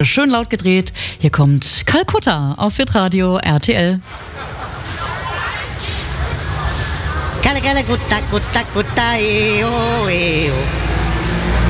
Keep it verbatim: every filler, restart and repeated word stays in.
schön laut gedreht. Hier kommt Kalkutta auf Hitradio R T L. Kale kale gutta gutta gutta eo eo.